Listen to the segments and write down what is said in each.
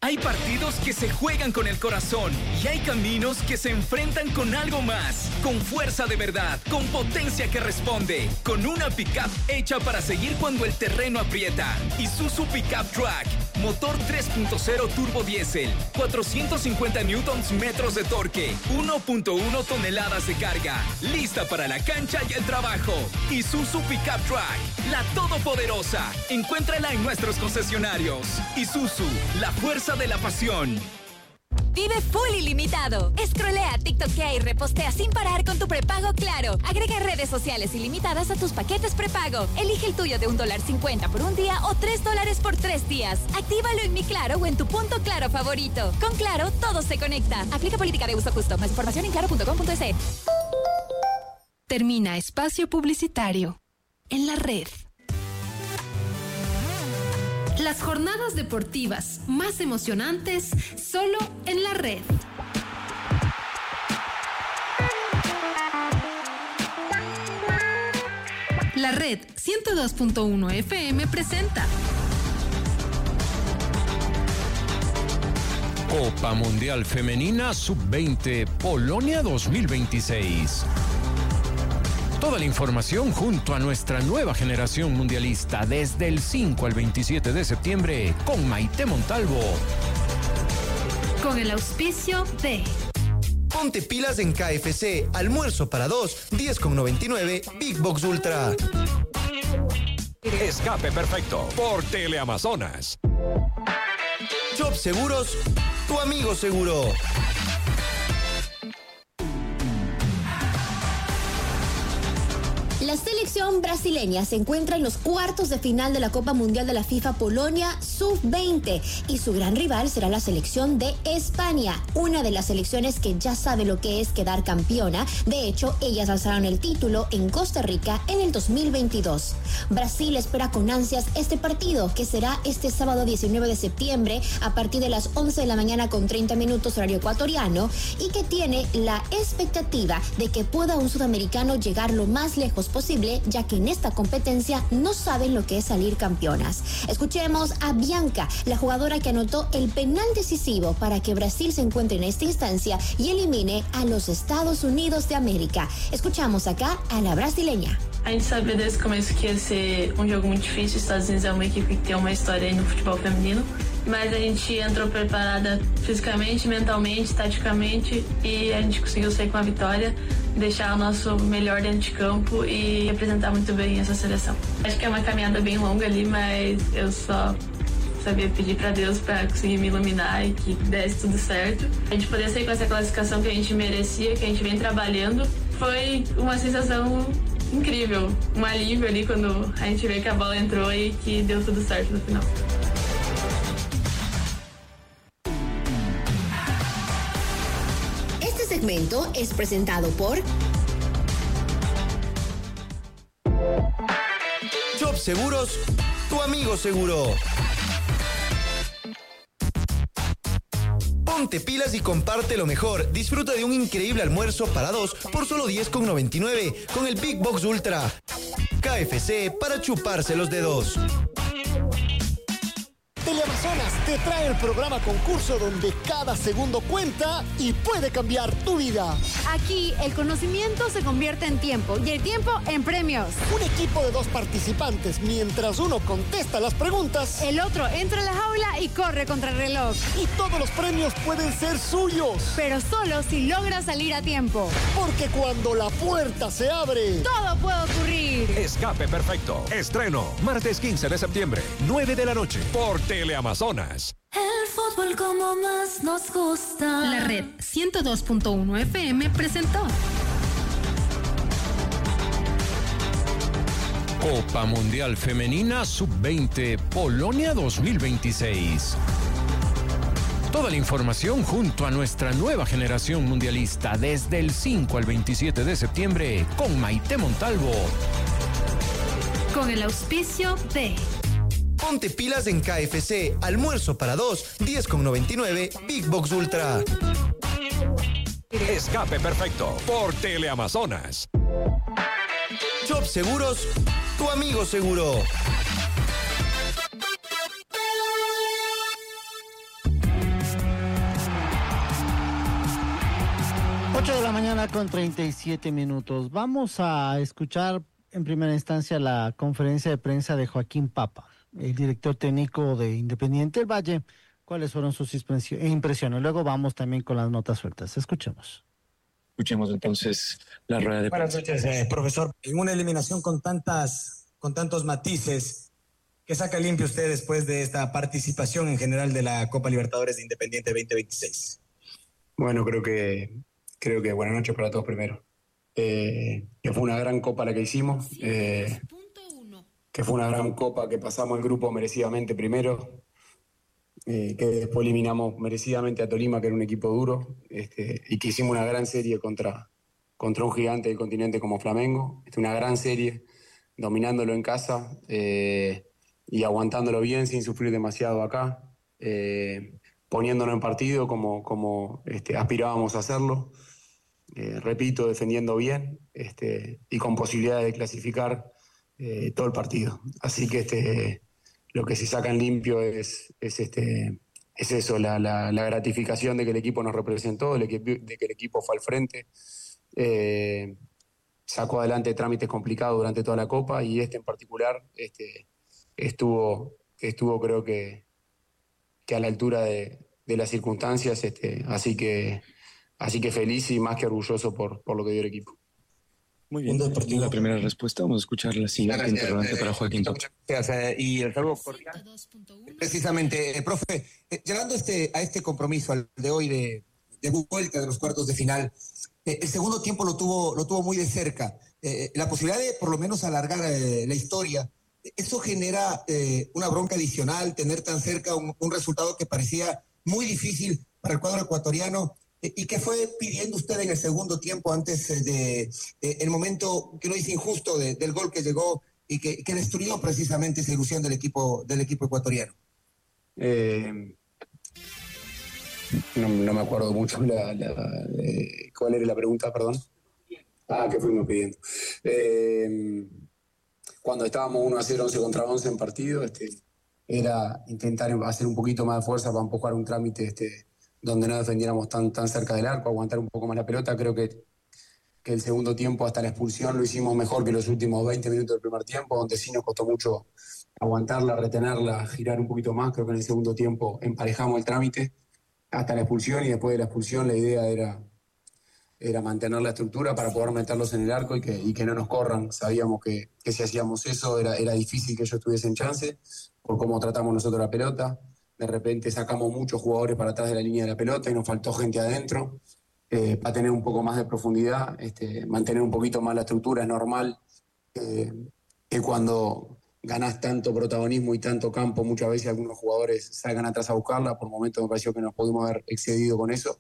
Hay partidos que se juegan con el corazón y hay caminos que se enfrentan con algo más, con fuerza de verdad, con potencia que responde, con una pickup hecha para seguir cuando el terreno aprieta. Isuzu Pickup Track, motor 3.0 turbo diésel, 450 newtons metros de torque, 1.1 toneladas de carga, lista para la cancha y el trabajo. Isuzu Pickup Track, la todopoderosa. Encuéntrala en nuestros concesionarios. Isuzu, la fuerza de la pasión. Vive full ilimitado. Scrollea, TikTokea y repostea sin parar con tu prepago Claro. Agrega redes sociales ilimitadas a tus paquetes prepago. Elige el tuyo de $1.50 por un día o $3 por 3 días. Actívalo en Mi Claro o en tu punto Claro favorito. Con Claro, todo se conecta. Aplica política de uso justo. Más información en claro.com.es. Termina espacio publicitario. En la red. Las jornadas deportivas más emocionantes solo en la red. La red 102.1 FM presenta Copa Mundial Femenina Sub-20 Polonia 2026. Toda la información junto a nuestra nueva generación mundialista desde el 5 al 27 de septiembre con Maite Montalvo. Con el auspicio de... Ponte pilas en KFC, almuerzo para 2, 10,99, Big Box Ultra. Escape perfecto por Teleamazonas. Job Seguros, tu amigo seguro. La selección brasileña se encuentra en los cuartos de final de la Copa Mundial de la FIFA Polonia Sub-20 y su gran rival será la selección de España, una de las selecciones que ya sabe lo que es quedar campeona. De hecho, ellas alzaron el título en Costa Rica en el 2022. Brasil espera con ansias este partido, que será este sábado 19 de septiembre a partir de las 11 de la mañana con 30 minutos horario ecuatoriano, y que tiene la expectativa de que pueda un sudamericano llegar lo más lejos posible, ya que en esta competencia no saben lo que es salir campeonas. Escuchemos a Bianca, la jugadora que anotó el penal decisivo para que Brasil se encuentre en esta instancia y elimine a los Estados Unidos de América. Escuchamos acá a la brasileña. A gente sabia desde o começo que ia ser jogo muito difícil. Estados Unidos é uma equipe que tem uma história aí no futebol feminino, mas a gente entrou preparada fisicamente, mentalmente, taticamente, e a gente conseguiu sair com a vitória, deixar o nosso melhor dentro de campo e representar muito bem essa seleção. Acho que é uma caminhada bem longa ali, mas eu só sabia pedir para Deus para conseguir me iluminar e que desse tudo certo. A gente poder sair com essa classificação que a gente merecia, que a gente vem trabalhando, foi uma sensação incrível, um alívio ali quando a gente vê que a bola entrou e que deu tudo certo no final. Este segmento es presentado por Job Seguros, tu amigo seguro. Ponte pilas y comparte lo mejor. Disfruta de un increíble almuerzo para 2 por solo 10,99 con el Big Box Ultra. KFC para chuparse los dedos. Teleamazonas te trae el programa concurso donde cada segundo cuenta y puede cambiar tu vida. Aquí el conocimiento se convierte en tiempo y el tiempo en premios. Un equipo de 2 participantes, mientras uno contesta las preguntas, el otro entra a la jaula y corre contra el reloj. Y todos los premios pueden ser suyos. Pero solo si logra salir a tiempo. Porque cuando la puerta se abre, todo puede ocurrir. Escape perfecto. Estreno martes 15 de septiembre, 9 de la noche por Teleamazonas. El fútbol como más nos gusta. La red 102.1 FM presentó Copa Mundial Femenina Sub-20 Polonia 2026. Toda la información junto a nuestra nueva generación mundialista desde el 5 al 27 de septiembre con Maite Montalvo. Con el auspicio de... Ponte pilas en KFC, almuerzo para 2, 10,99, Big Box Ultra. Escape perfecto por Teleamazonas. Job Seguros, tu amigo seguro. 8 de la mañana con 37 minutos. Vamos a escuchar en primera instancia la conferencia de prensa de Joaquín Papa, el director técnico de Independiente del Valle. ¿Cuáles fueron sus impresiones? Luego vamos también con las notas sueltas. Escuchemos entonces la rueda de prensa. Buenas noches, profesor. En una eliminación con tantos matices, ¿qué saca limpio usted después de esta participación en general de la Copa Libertadores de Independiente 2026? Bueno, creo que buenas noches para todos primero. Que fue una gran copa la que hicimos, que fue una gran copa que pasamos el grupo merecidamente primero, que después eliminamos merecidamente a Tolima, que era un equipo duro, y que hicimos una gran serie contra un gigante del continente como Flamengo. Una gran serie, dominándolo en casa y aguantándolo bien sin sufrir demasiado acá, poniéndonos en partido como aspirábamos a hacerlo. Repito, defendiendo bien y con posibilidades de clasificar todo el partido. Así que lo que se saca en limpio es eso, la gratificación de que el equipo nos representó, de que el equipo fue al frente, sacó adelante trámites complicados durante toda la Copa y en particular estuvo creo que a la altura de las circunstancias, así que feliz y más que orgulloso por lo que dio el equipo. Muy bien, la primera respuesta. Vamos a escuchar la siguiente interrogante para Joaquín Papa. Y el saludo cordial. Precisamente, profe, llegando a este compromiso, al de hoy de vuelta de los cuartos de final, el segundo tiempo lo tuvo muy de cerca. La posibilidad de por lo menos alargar la historia, eso genera una bronca adicional, tener tan cerca un resultado que parecía muy difícil para el cuadro ecuatoriano. ¿Y qué fue pidiendo usted en el segundo tiempo antes el momento que lo hizo injusto del gol que llegó y que destruyó precisamente esa ilusión del equipo ecuatoriano? No me acuerdo mucho cuál era la pregunta, perdón. ¿Qué fuimos pidiendo? Cuando estábamos 1-0, 11 contra 11 en partido, era intentar hacer un poquito más de fuerza para empujar un trámite donde no defendiéramos tan cerca del arco, aguantar un poco más la pelota. Creo que el segundo tiempo, hasta la expulsión, lo hicimos mejor que los últimos 20 minutos del primer tiempo, donde sí nos costó mucho aguantarla, retenerla, girar un poquito más. Creo que en el segundo tiempo emparejamos el trámite hasta la expulsión, y después de la expulsión la idea era mantener la estructura para poder meterlos en el arco y que no nos corran. Sabíamos que si hacíamos eso era difícil que ellos tuviesen chance por cómo tratamos nosotros la pelota. De repente sacamos muchos jugadores para atrás de la línea de la pelota y nos faltó gente adentro para tener un poco más de profundidad, mantener un poquito más la estructura. Es normal que cuando ganás tanto protagonismo y tanto campo, muchas veces algunos jugadores salgan atrás a buscarla. Por momentos me pareció que nos pudimos haber excedido con eso,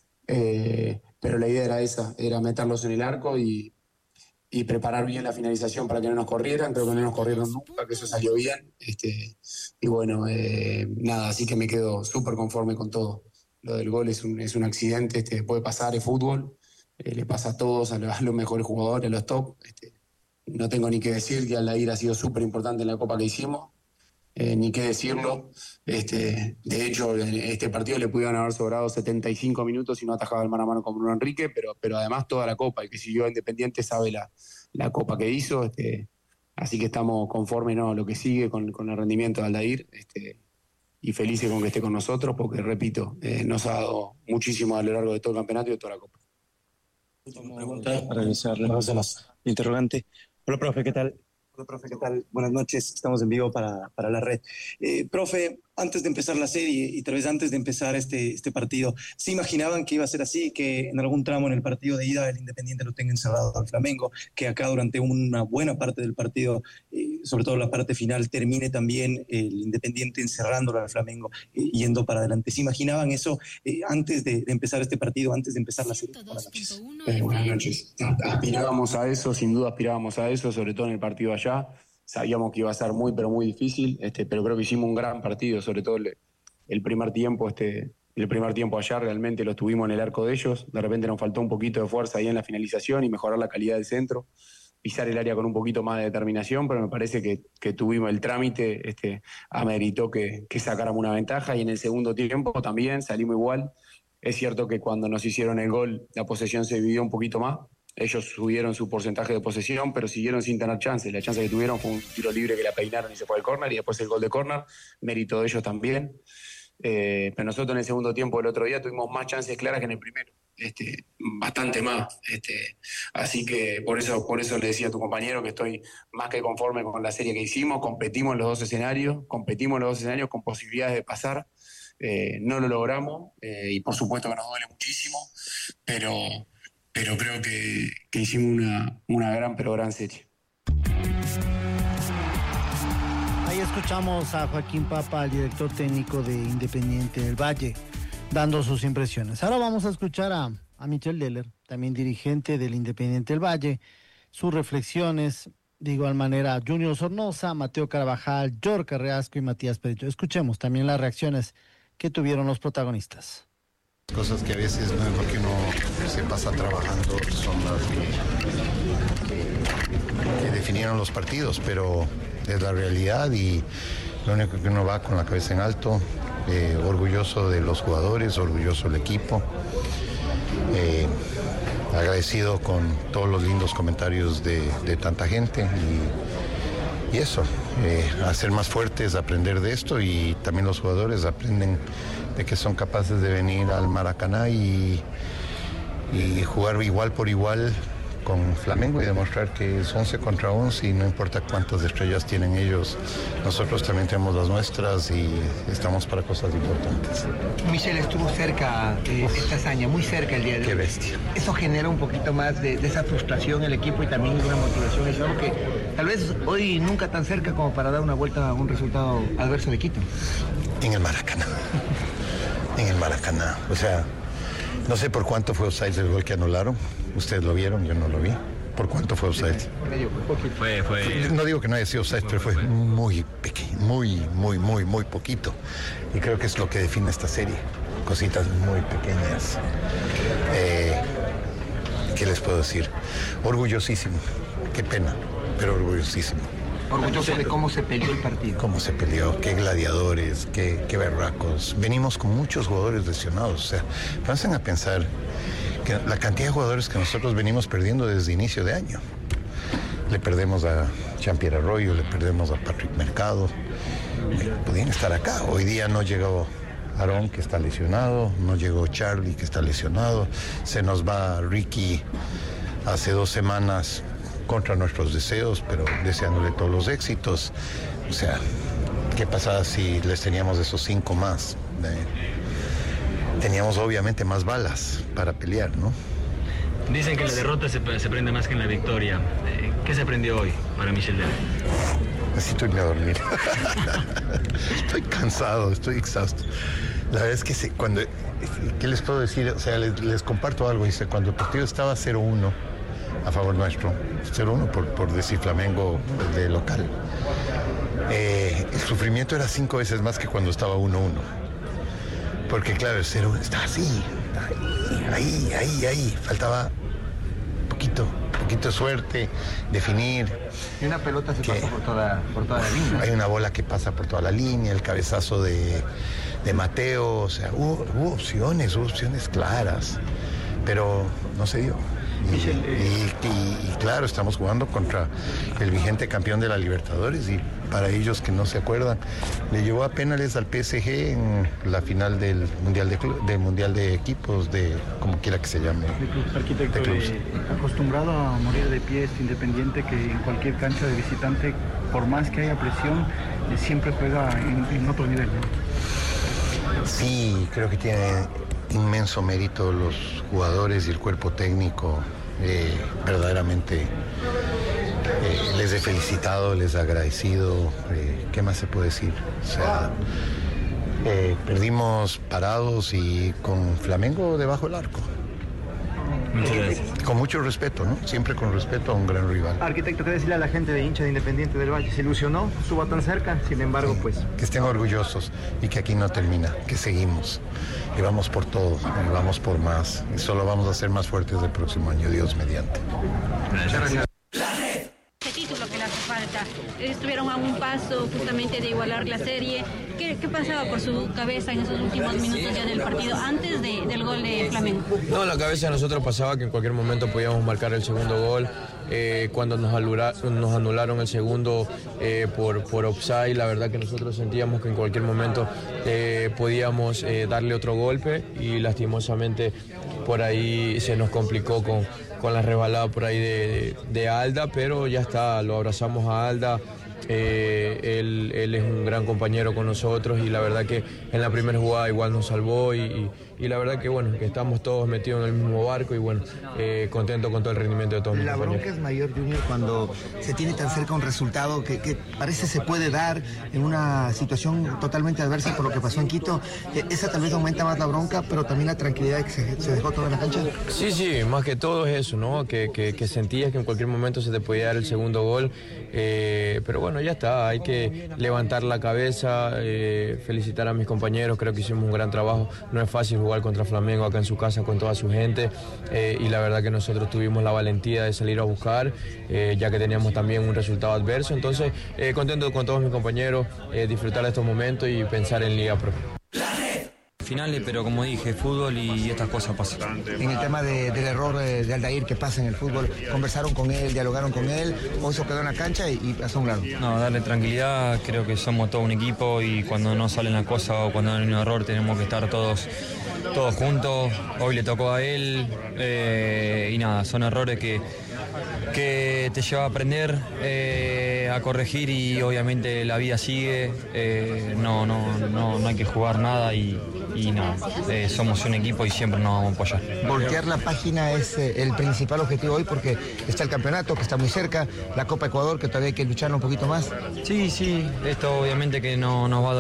pero la idea era esa, era meterlos en el arco y preparar bien la finalización para que no nos corrieran. Creo que no nos corrieron nunca, que eso salió bien. Y bueno, nada, así que me quedo súper conforme con todo. Lo del gol es un accidente, puede pasar, es fútbol, le pasa a todos, a los mejores jugadores, a los top. No tengo ni que decir que Aldair ha sido súper importante en la Copa que hicimos, ni qué decirlo. De hecho, en este partido le pudieron haber sobrado 75 minutos si no atajaba el mano a mano con Bruno Enrique, pero además toda la Copa. El que siguió a Independiente sabe la Copa que hizo, así que estamos conformes, ¿no?, lo que sigue con el rendimiento de Aldair, y felices con que esté con nosotros, porque, repito, nos ha dado muchísimo a lo largo de todo el campeonato y de toda la Copa. Pregunta para realizar las interrogante. Hola, profe, ¿qué tal? Hola, profe, ¿qué tal? Buenas noches, estamos en vivo para la red. Profe, antes de empezar la serie y tal vez antes de empezar este partido, ¿se imaginaban que iba a ser así, que en algún tramo en el partido de ida el Independiente lo tenga encerrado al Flamengo, que acá durante una buena parte del partido, sobre todo la parte final, termine también el Independiente encerrándolo al Flamengo, yendo para adelante? ¿Se imaginaban eso antes de empezar este partido, antes de empezar la serie? Buenas noches. Buenas noches. Aspirábamos a eso, sin duda aspirábamos a eso, sobre todo en el partido allá. Sabíamos que iba a ser muy, pero muy difícil, pero creo que hicimos un gran partido, sobre todo el primer tiempo. El primer tiempo allá realmente lo tuvimos en el arco de ellos. De repente nos faltó un poquito de fuerza ahí en la finalización y mejorar la calidad del centro, pisar el área con un poquito más de determinación, pero me parece que tuvimos el trámite, ameritó que sacáramos una ventaja, y en el segundo tiempo también salimos igual. Es cierto que cuando nos hicieron el gol, la posesión se dividió un poquito más. Ellos subieron su porcentaje de posesión, pero siguieron sin tener chances. La chance que tuvieron fue un tiro libre que la peinaron y se fue al córner, y después el gol de córner, mérito de ellos también. Pero nosotros en el segundo tiempo del otro día tuvimos más chances claras que en el primero. Bastante más. Así que por eso le decía a tu compañero que estoy más que conforme con la serie que hicimos. Competimos en los dos escenarios con posibilidades de pasar. No lo logramos y por supuesto que nos duele muchísimo, pero creo que hicimos una gran serie. Ahí escuchamos a Joaquín Papa, el director técnico de Independiente del Valle, dando sus impresiones. Ahora vamos a escuchar a Michel Deller, también dirigente del Independiente del Valle, sus reflexiones. De igual manera, Junior Sornosa, Mateo Carvajal, Jorge Carrasco y Matías Perecho. Escuchemos también las reacciones que tuvieron los protagonistas. Cosas que a veces no es lo que uno se pasa trabajando, son las que definieron los partidos, pero es la realidad y lo único que uno va con la cabeza en alto, orgulloso de los jugadores, orgulloso del equipo, agradecido con todos los lindos comentarios de tanta gente y eso, a ser más fuertes, aprender de esto, y también los jugadores aprenden de que son capaces de venir al Maracaná y jugar igual por igual con Flamengo y demostrar que es 11 contra 11 y no importa cuántas estrellas tienen ellos, nosotros también tenemos las nuestras y estamos para cosas importantes. Michel estuvo cerca de esta hazaña, muy cerca el día de hoy. Qué bestia. Eso genera un poquito más de esa frustración en el equipo y también una motivación. Es algo que tal vez hoy nunca tan cerca como para dar una vuelta a un resultado adverso de Quito. En el Maracaná. En el Maracaná. O sea, no sé por cuánto fue offside el gol que anularon. Ustedes lo vieron, yo no lo vi. ¿Por cuánto fue offside? No digo que no haya sido offside, pero fue muy pequeño, muy poquito. Y creo que es lo que define esta serie. Cositas muy pequeñas. ¿Qué les puedo decir? Orgullosísimo. Qué pena, pero orgullosísimo. Orgulloso de cómo se peleó el partido. Cómo se peleó, qué gladiadores, qué berracos. Venimos con muchos jugadores lesionados. O sea, pasen a pensar que la cantidad de jugadores que nosotros venimos perdiendo desde inicio de año. Le perdemos a Jean-Pierre Arroyo, le perdemos a Patrick Mercado. Podían estar acá. Hoy día no llegó Aarón, que está lesionado, no llegó Charlie, que está lesionado. Se nos va Ricky hace 2 semanas contra nuestros deseos, pero deseándole todos los éxitos. O sea, ¿qué pasaba si les teníamos esos 5 más? Teníamos obviamente más balas para pelear, ¿no? Dicen que la derrota se aprende más que en la victoria. ¿Qué se aprendió hoy para Michel Deller? Necesito irme a dormir. Estoy cansado, estoy exhausto. La verdad es que ¿qué les puedo decir? O sea, les comparto algo. Dice, cuando el partido estaba 0-1 a favor nuestro, 0-1 por decir Flamengo de local, el sufrimiento era 5 veces más que cuando estaba 1-1. Porque claro, el 0 está así, ahí, faltaba poquito de suerte, definir. Y una pelota se pasa por toda la línea. Hay una bola que pasa por toda la línea, el cabezazo de Mateo, o sea, hubo opciones claras, pero no se dio. Y claro, estamos jugando contra el vigente campeón de la Libertadores y para ellos que no se acuerdan, le llevó a penales al PSG en la final del Mundial de Equipos, de como quiera que se llame. Arquitecto, acostumbrado a morir de pies, Independiente que en cualquier cancha de visitante, por más que haya presión, siempre juega en otro nivel, ¿no? Sí, creo que tiene inmenso mérito los jugadores y el cuerpo técnico. Verdaderamente les he felicitado, les he agradecido. ¿Qué más se puede decir? O sea, perdimos parados y con Flamengo debajo del arco. Muchas gracias. Con mucho respeto, ¿no? Siempre con respeto a un gran rival. Arquitecto, ¿qué decirle a la gente de hincha de Independiente del Valle? Se ilusionó, estuvo tan cerca, sin embargo, pues... Que estén orgullosos y que aquí no termina, que seguimos. Y vamos por todo, y vamos por más. Y solo vamos a ser más fuertes el próximo año, Dios mediante. Gracias. Ese título que le hace falta. estuvieron a un paso justamente de igualar la serie. ¿Qué pasaba por su cabeza en esos últimos minutos ya del partido, antes del gol de Flamengo? No, en la cabeza de nosotros pasaba que en cualquier momento podíamos marcar el segundo gol. Cuando nos anularon el segundo por offside, la verdad que nosotros sentíamos que en cualquier momento podíamos darle otro golpe y lastimosamente por ahí se nos complicó con la resbalada por ahí de Alda, pero ya está, lo abrazamos a Alda. Él es un gran compañero con nosotros y la verdad que en la primera jugada igual nos salvó y la verdad que bueno, que estamos todos metidos en el mismo barco y bueno, contento con todo el rendimiento de todos mis compañeros. La bronca es mayor, Junior, cuando se tiene tan cerca un resultado que parece se puede dar en una situación totalmente adversa por lo que pasó en Quito. Esa tal vez aumenta más la bronca, pero también la tranquilidad de que se dejó todo en la cancha. Sí, más que todo es eso, ¿no? Que sentías que en cualquier momento se te podía dar el segundo gol, pero bueno, ya está, hay que levantar la cabeza, felicitar a mis compañeros, creo que hicimos un gran trabajo, no es fácil jugar contra Flamengo acá en su casa con toda su gente y la verdad que nosotros tuvimos la valentía de salir a buscar, ya que teníamos también un resultado adverso, entonces contento con todos mis compañeros, disfrutar de estos momentos y pensar en Liga Pro. Finales, pero como dije, fútbol y estas cosas pasan. En el tema del error de Aldair que pasa en el fútbol, ¿conversaron con él, dialogaron con él o eso quedó en la cancha y pasó a un lado? No, darle tranquilidad, creo que somos todo un equipo y cuando no salen las cosas o cuando hay un error tenemos que estar todos juntos. Hoy le tocó a él y nada, son errores que te lleva a aprender, a corregir y obviamente la vida sigue, no hay que jugar nada y nada, somos un equipo y siempre nos vamos a apoyar. Voltear la página es el principal objetivo hoy porque está el campeonato que está muy cerca, la Copa Ecuador que todavía hay que lucharlo un poquito más. Sí, esto obviamente que no nos va a